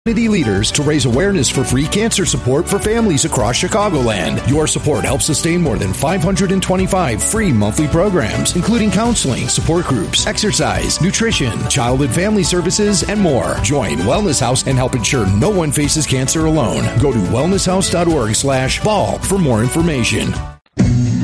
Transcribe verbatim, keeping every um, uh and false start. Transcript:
Community leaders to raise awareness for free cancer support for families across Chicagoland. Your support helps sustain more than five hundred twenty-five free monthly programs, including counseling, support groups, exercise, nutrition, child and family services, and more. Join Wellness House and help ensure no one faces cancer alone. Go to wellness house dot org slash ball for more information.